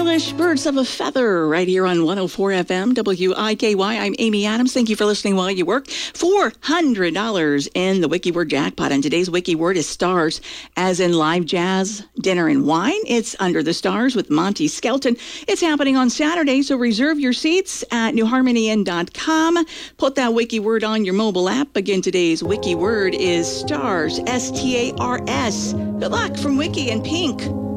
Stylish Birds of a Feather right here on 104 FM WIKY. I'm Amy Adams. Thank you for listening while you work. $400 in the Wiki Word jackpot. And today's Wiki Word is stars, as in live jazz, dinner, and wine. It's Under the Stars with Monty Skelton. It's happening on Saturday, so reserve your seats at newharmonyinn.com. Put that Wiki Word on your mobile app. Again, today's Wiki Word is stars, S-T-A-R-S. Good luck from Wiki and Pink.